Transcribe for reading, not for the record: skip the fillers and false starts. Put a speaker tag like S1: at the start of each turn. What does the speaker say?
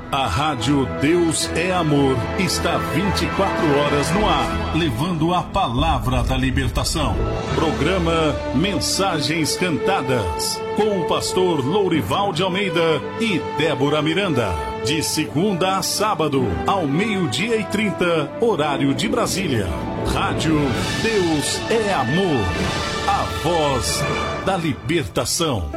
S1: A Rádio Deus é Amor está 24 horas no ar, levando a palavra da libertação. Programa Mensagens Cantadas, com o pastor Lourival de Almeida e Débora Miranda. De segunda a sábado, ao 12:30, horário de Brasília. Rádio Deus é Amor, a voz da libertação.